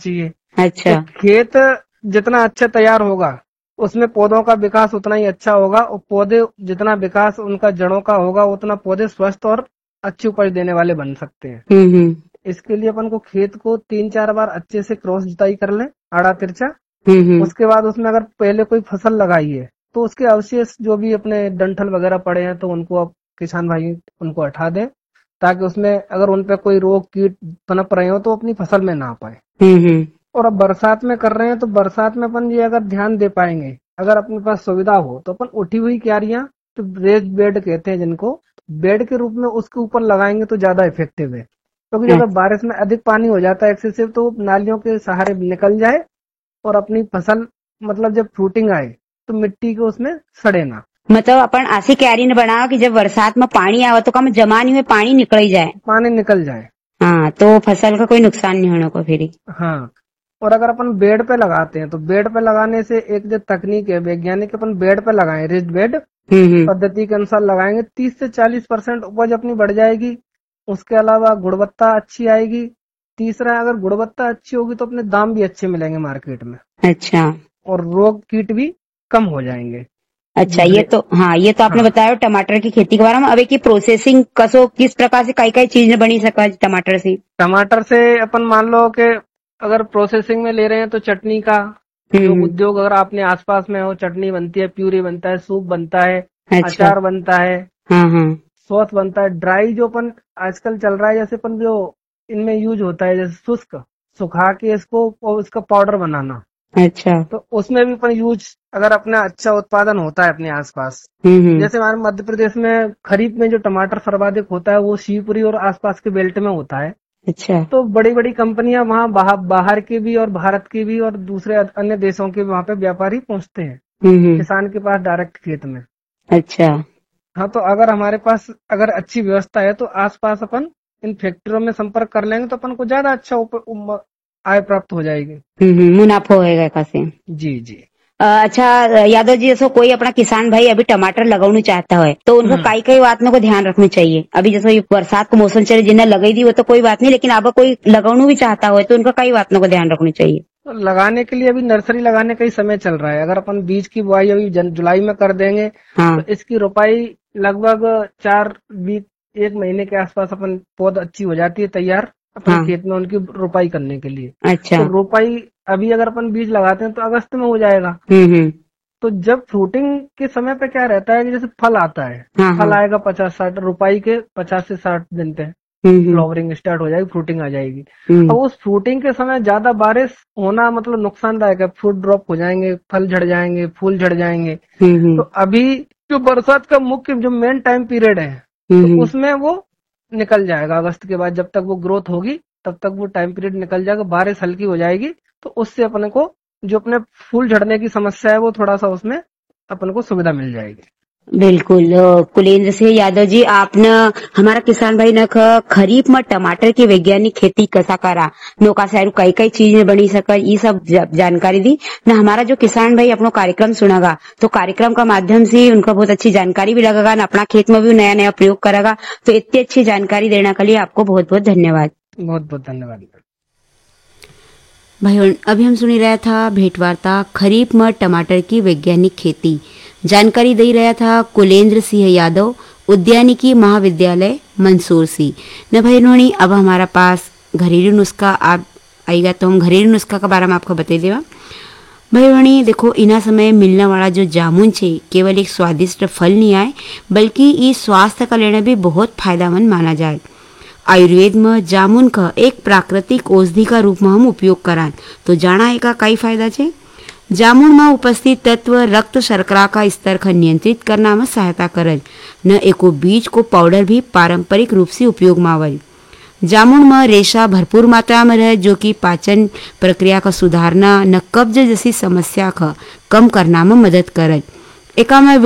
चाहिए। अच्छा। तो खेत जितना अच्छा तैयार होगा उसमें पौधों का विकास उतना ही अच्छा होगा, और पौधे जितना विकास उनका जड़ों का होगा उतना पौधे स्वस्थ और अच्छी उपज देने वाले बन सकते हैं। हम्म। इसके लिए अपन को खेत को 3-4 बार अच्छे से क्रॉस जुताई कर ले, आड़ा तिरछा। हम्म। उसके बाद उसमें अगर पहले कोई फसल लगाई है तो उसके अवशेष जो भी अपने डंठल वगैरह पड़े हैं तो उनको अब किसान भाई उनको हटा दें, ताकि उसमें अगर उन पे कोई रोग कीट पनप रहे हो तो अपनी फसल में ना पाए। हम्म। और अब बरसात में कर रहे हैं तो बरसात में अपन ये अगर ध्यान दे पाएंगे, अगर अपने पास सुविधा हो तो अपन उठी हुई क्यारियां, तो रेज बेड कहते हैं जिनको, बेड के रूप में उसके ऊपर लगाएंगे तो ज्यादा इफेक्टिव है। क्योंकि अगर बारिश में अधिक पानी हो जाता है एक्सेसिव तो नालियों के सहारे निकल जाए और अपनी फसल मतलब जब फ्रूटिंग आए तो मिट्टी को उसमें सड़े ना, मतलब अपन ऐसी क्यारी न बनाओ कि जब बरसात में पानी आवे तो कम जमा नहीं हुए पानी निकल ही जाए। पानी निकल जाए। हाँ, तो फसल का कोई नुकसान नहीं होने को फिर। हाँ, और अगर अपन बेड पे लगाते हैं तो बेड पे लगाने से एक जो तकनीक है वैज्ञानिक, अपन बेड पे लगाएं, रिज बेड हम्म। पद्धति के अनुसार लगाएंगे, 30 से 40% उपज अपनी बढ़ जाएगी। उसके अलावा गुणवत्ता अच्छी आएगी। तीसरा, अगर गुणवत्ता अच्छी होगी तो अपने दाम भी अच्छे मिलेंगे मार्केट में, अच्छा। और रोग कीट भी कम हो जाएंगे। अच्छा, ये दूसरे, तो हाँ, ये तो आपने हाँ, बताया टमाटर की खेती के बारे में। अब एक प्रोसेसिंग कसो किस प्रकार से कई कई चीज बनी सका टमाटर से। टमाटर से अपन मान लो कि अगर प्रोसेसिंग में ले रहे हैं तो चटनी का जो हम्म। उद्योग अगर आपने आसपास में हो, चटनी बनती है, प्यूरी बनता है, सूप बनता है, अच्छा। अचार बनता है, हाँ हाँ। सॉस बनता है। ड्राई जो अपन आजकल चल रहा है, जैसे अपन जो इनमें यूज होता है, जैसे शुष्क सुखा के इसको और इसका पाउडर बनाना, अच्छा। तो उसमें भी अपन यूज अगर अपना अच्छा उत्पादन होता है अपने आसपास। हम्म। जैसे हमारे मध्य प्रदेश में खरीफ में जो टमाटर सर्वाधिक होता है वो शिवपुरी और आसपास के बेल्ट में होता है। अच्छा। तो बड़ी बड़ी कंपनियां वहां बाहर की भी और भारत की भी और दूसरे अन्य देशों के वहां पे व्यापारी पहुंचते हैं हम्म। किसान के पास डायरेक्ट खेत में। अच्छा। हाँ, तो अगर हमारे पास अगर अच्छी व्यवस्था है तो आसपास अपन इन फैक्ट्रियों में संपर्क कर लेंगे तो अपन को ज्यादा अच्छा आय प्राप्त हो जाएगी। मुनाफा होएगा कैसे। जी जी। अच्छा, यादव जी, जैसे कोई अपना किसान भाई अभी टमाटर लगाना चाहता है तो उनको हम्म। कई कई बातों को ध्यान रखनी चाहिए। अभी जैसे ये बरसात का मौसम चले जिन्हें लगाई दी वो तो कोई बात नहीं, लेकिन अब कोई लगाना भी चाहता हो तो उनको कई बातों को ध्यान रखनी चाहिए। तो लगाने के लिए अभी नर्सरी लगाने का ही समय चल रहा है। अगर अपन बीज की बुआई अभी जुलाई में कर देंगे तो हाँ इसकी रोपाई लगभग 4 वीक, 1 महीने के आसपास अपन पौध अच्छी हो जाती है तैयार अपने हाँ। खेत में उनकी रोपाई करने के लिए। अच्छा। तो रोपाई अभी अगर अपन बीज लगाते हैं तो अगस्त में हो जाएगा। हम्म। तो जब फ्रूटिंग के समय पे क्या रहता है कि जैसे फल आता है, हाँ फल हाँ। आएगा 50-60 रोपाई के 50 से 60 दिन पे हम्म। फ्लावरिंग स्टार्ट हो जाएगी, फ्रूटिंग आ जाएगी। अब हम्म। उस फ्रूटिंग के समय ज्यादा बारिश होना मतलब नुकसानदायक है, फ्रूट ड्रॉप हो जाएंगे, फल झड़ जाएंगे, फूल झड़ जाएंगे। तो हम्म। अभी जो बरसात का मुख्य जो मेन टाइम पीरियड है तो हम्म। उसमें वो निकल जाएगा। अगस्त के बाद जब तक वो ग्रोथ होगी तब तक वो टाइम पीरियड निकल जाएगा, बारिश हल्की हो जाएगी तो उससे अपने को जो अपने फूल झड़ने की समस्या है वो थोड़ा सा उसमें अपन को सुविधा मिल जाएगी। बिल्कुल। कुलेंद्र सिंह यादव जी, आपने हमारा किसान भाई ने खरीफ में टमाटर की वैज्ञानिक खेती कैसा करा, नौका सारू कई कई चीजें बनी सका, ये सब जानकारी दी ना। हमारा जो किसान भाई अपनो कार्यक्रम सुनेगा तो कार्यक्रम का माध्यम से उनको बहुत अच्छी जानकारी भी लगेगा ना, अपना खेत में भी नया नया प्रयोग करेगा। तो इतनी अच्छी जानकारी देने के लिए आपको बहुत बहुत धन्यवाद। बहुत बहुत धन्यवाद। भाई अभी हम सुनी रहा था भेंटवार्ता खरीफ में टमाटर की वैज्ञानिक खेती। जानकारी दे रहा था कुलेंद्र सिंह यादव, उद्यानिकी महाविद्यालय मंसूर सी न। भाई इन्होंने अब हमारा पास घरेलू नुस्खा आप आएगा तो हम घरेलू नुस्खा के बारे में आपको बता देवा। भाई इन्होंने देखो इना समय मिलने वाला जो जामुन छे केवल एक स्वादिष्ट फल नहीं आए बल्कि ये स्वास्थ्य का लेने भी बहुत फायदेमंद माना जाए। आयुर्वेद में जामुन का एक प्राकृतिक औषधि का रूप में हम उपयोग करान तो जाना है का कई फायदा छे। जामुन में उपस्थित तत्व रक्त शर्करा का स्तर का नियंत्रित करना में सहायता करल न। एको बीज को पाउडर भी पारंपरिक रूप से उपयोग में आवल। जामुन में रेशा भरपूर मात्रा में रहे जो कि पाचन प्रक्रिया का सुधारना न कब्ज जैसी समस्या का कम करना में मदद करल। एका में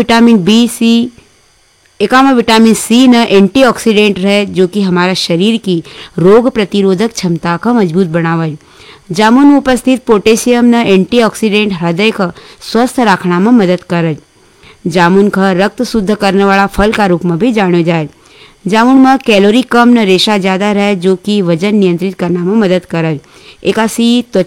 विटामिन सी न एंटीऑक्सीडेंट रहे जो कि हमारा शरीर की रोग प्रतिरोधक क्षमता का मजबूत बनावल। जामुन में उपस्थित पोटेशियम न एंटीऑक्सीडेंट हृदय का स्वस्थ रखना में मदद करल। जामुन का रक्त शुद्ध करने वाला फल का रूप में भी जानो जाए। जामुन में कैलोरी कम न रेशा ज्यादा रहे जो कि वजन नियंत्रित करना में मदद करल। एकासी